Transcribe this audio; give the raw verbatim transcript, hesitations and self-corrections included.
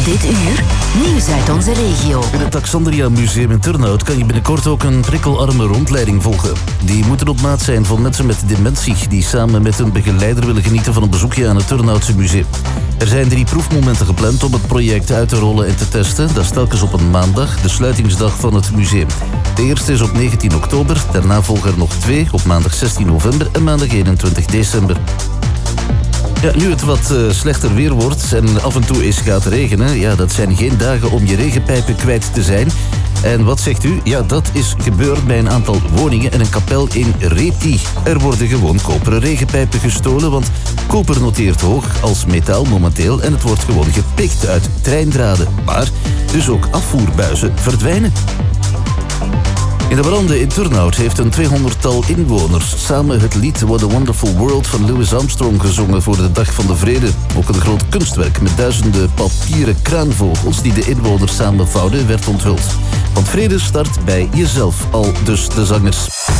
Dit uur, nieuws uit onze regio. In het Alexandria Museum in Turnhout kan je binnenkort ook een prikkelarme rondleiding volgen. Die moeten op maat zijn voor mensen met dementie die samen met een begeleider willen genieten van een bezoekje aan het Turnhoutse museum. Er zijn drie proefmomenten gepland om het project uit te rollen en te testen. Dat is telkens op een maandag, de sluitingsdag van het museum. De eerste is op negentien oktober, daarna volgen er nog twee, op maandag zestien november en maandag eenentwintig december. Ja, nu het wat uh, slechter weer wordt en af en toe eens gaat regenen, ja, dat zijn geen dagen om je regenpijpen kwijt te zijn. En wat zegt u? Ja, dat is gebeurd bij een aantal woningen en een kapel in Reti. Er worden gewoon koperen regenpijpen gestolen, want koper noteert hoog als metaal momenteel en het wordt gewoon gepikt uit treindraden. Maar dus ook afvoerbuizen verdwijnen. In de branden in Turnhout heeft een tweehonderdtal inwoners samen het lied What a Wonderful World van Louis Armstrong gezongen voor de Dag van de Vrede. Ook een groot kunstwerk met duizenden papieren kraanvogels die de inwoners samenvouwden werd onthuld. Want vrede start bij jezelf, al dus de zangers.